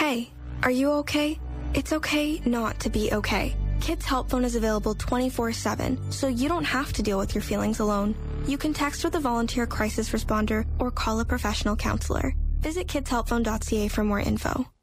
Hey, are you okay? It's okay not to be okay. Kids Help Phone is available 24/7, so you don't have to deal with your feelings alone. You can text with a volunteer crisis responder or call a professional counselor. Visit kidshelpphone.ca for more info.